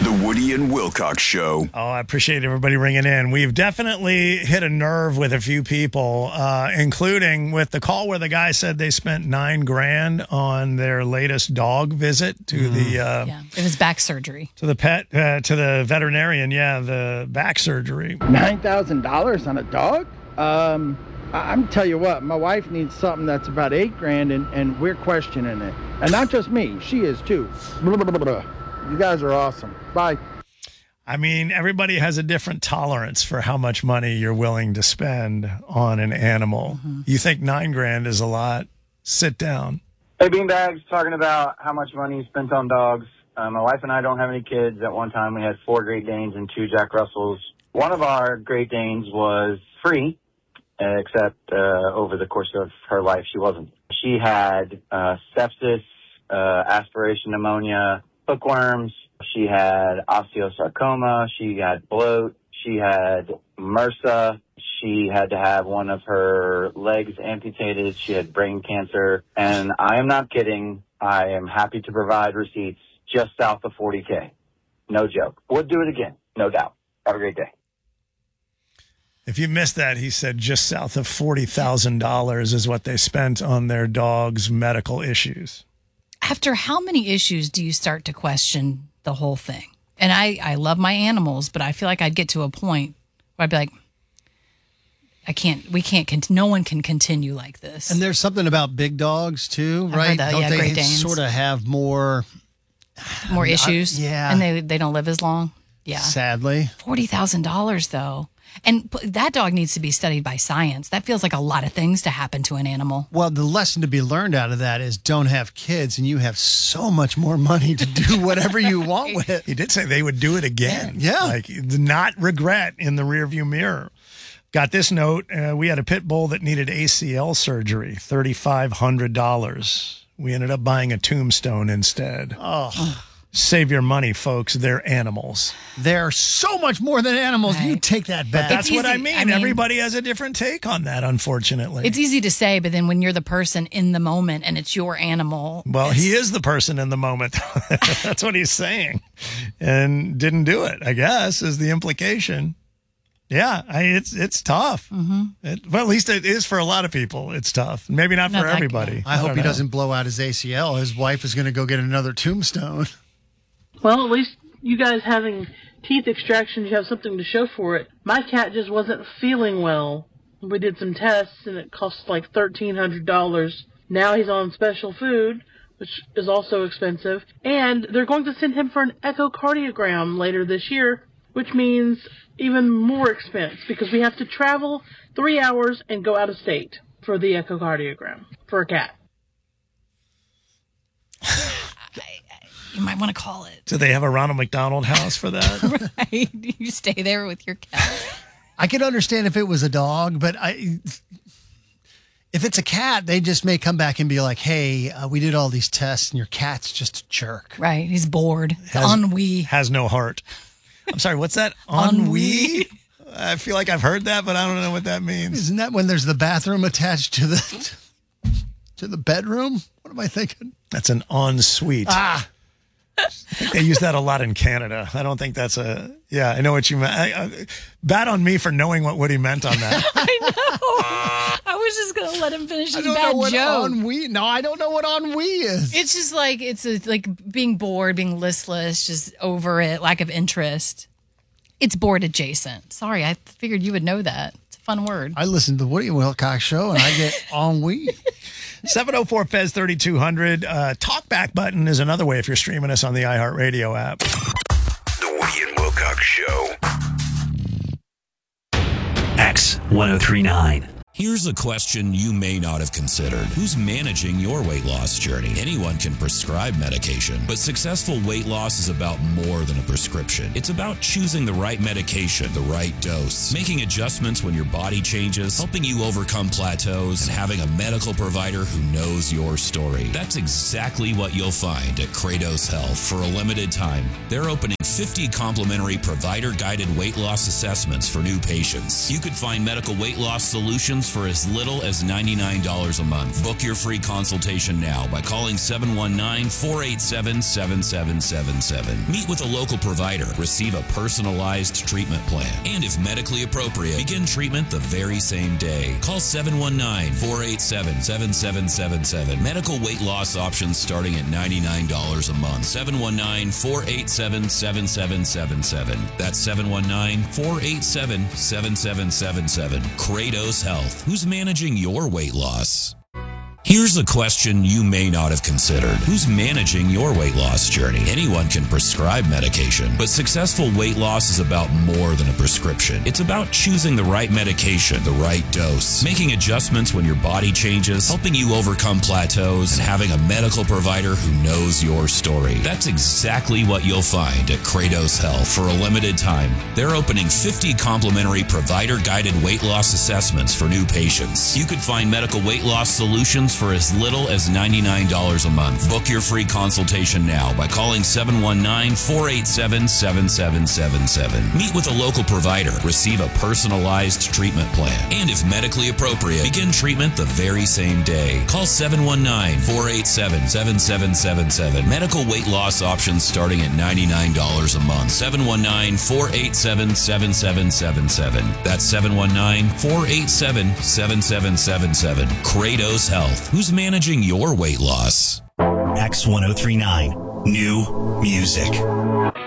The Woody and Wilcox Show. Oh, I appreciate everybody ringing in. We've definitely hit a nerve with a few people, including with the call where the guy said they spent $9,000 on their latest dog visit to it was back surgery. to the pet, to the veterinarian. Yeah, the back surgery. $9,000 on a dog? I'm tell you what, my wife needs something that's about $8,000, and we're questioning it. And not just me, she is too. Blah, blah, blah, blah. You guys are awesome. Bye. I mean, everybody has a different tolerance for how much money you're willing to spend on an animal. You think $9,000 is a lot? Sit down. Hey, Beanbags, talking about how much money you spent on dogs. My wife and I don't have any kids. At one time, we had 4 Great Danes and 2 Jack Russells. One of our Great Danes was free, except over the course of her life, she wasn't. She had sepsis, aspiration pneumonia, hookworms. She had osteosarcoma. She had bloat. She had MRSA. She had to have one of her legs amputated. She had brain cancer. And I am not kidding. I am happy to provide receipts just south of $40K. No joke. Would do it again. No doubt. Have a great day. If you missed that, he said just south of $40,000 is what they spent on their dog's medical issues. After how many issues do you start to question the whole thing? And I love my animals, but I feel like I'd get to a point where I'd be like, no one can continue like this. And there's something about big dogs too, I've right? heard that, Don't they Great Danes. sort of have more issues? yeah. And they don't live as long? Yeah. Sadly. $40,000 though. And that dog needs to be studied by science. That feels like a lot of things to happen to an animal. Well, the lesson to be learned out of that is don't have kids, and you have so much more money to do whatever you want with it. He did say they would do it again. Yeah. Like, not regret in the rearview mirror. Got this note. We had a pit bull that needed ACL surgery, $3,500. We ended up buying a tombstone instead. Oh. Save your money, folks. They're animals. They're so much more than animals. Right. You take that back. That's what I easy. mean. Everybody has a different take on that, unfortunately. It's easy to say, but then when you're the person in the moment and it's your animal. Well, he is the person in the moment. That's what he's saying. And didn't do it, I guess, is the implication. Yeah, it's tough. Mm-hmm. Well, at least it is for a lot of people. It's tough. Maybe not for everybody. I hope don't he know. doesn't blow out his ACL. His wife is going to go get another tombstone. Well, at least you guys having teeth extractions, you have something to show for it. My cat just wasn't feeling well. We did some tests, and it cost like $1,300. Now he's on special food, which is also expensive. And they're going to send him for an echocardiogram later this year, which means even more expense because we have to travel 3 hours and go out of state for the echocardiogram for a cat. You might want to call it. Do they have a Ronald McDonald house for that? Right? You stay there with your cat. I could understand if it was a dog, but if it's a cat, they just may come back and be like, hey, we did all these tests and your cat's just a jerk. Right. He's bored. It's ennui. Has no heart. I'm sorry, what's that? Ennui? I feel like I've heard that, but I don't know what that means. Isn't that when there's the bathroom attached to the bedroom? What am I thinking? That's an ensuite. I think they use that a lot in Canada. I don't think that's I know what you meant. Bad on me for knowing what Woody meant on that. I know. I was just going to let him finish his I don't bad know what joke. ennui. No, I don't know what ennui is. It's just like, like being bored, being listless, just over it, lack of interest. It's bored adjacent. Sorry, I figured you would know that. It's a fun word. I listen to the Woody and Wilcox show and I get ennui. 704-FEZ-3200. Talkback button is another way if you're streaming us on the iHeartRadio app. The Woody and Wilcox Show. X1039. Here's a question you may not have considered. Who's managing your weight loss journey? Anyone can prescribe medication, but successful weight loss is about more than a prescription. It's about choosing the right medication, the right dose, making adjustments when your body changes, helping you overcome plateaus, and having a medical provider who knows your story. That's exactly what you'll find at Kratos Health. For a limited time, they're opening 50 complimentary provider-guided weight loss assessments for new patients. You could find medical weight loss solutions solutions for as little as $99 a month. Book your free consultation now by calling 719-487-7777. Meet with a local provider. Receive a personalized treatment plan. And if medically appropriate, begin treatment the very same day. Call 719-487-7777. Medical weight loss options starting at $99 a month. 719-487-7777. That's 719-487-7777. Kratos Health. Who's managing your weight loss? Here's a question you may not have considered. Who's managing your weight loss journey? Anyone can prescribe medication, but successful weight loss is about more than a prescription. It's about choosing the right medication, the right dose, making adjustments when your body changes, helping you overcome plateaus, and having a medical provider who knows your story. That's exactly what you'll find at Kratos Health. For a limited time, they're opening 50 complimentary provider-guided weight loss assessments for new patients. You could find medical weight loss solutions for as little as $99 a month. Book your free consultation now by calling 719-487-7777. Meet with a local provider. Receive a personalized treatment plan. And if medically appropriate, begin treatment the very same day. Call 719-487-7777. Medical weight loss options starting at $99 a month. 719-487-7777. That's 719-487-7777. Kratos Health. Who's managing your weight loss? X1039. New music.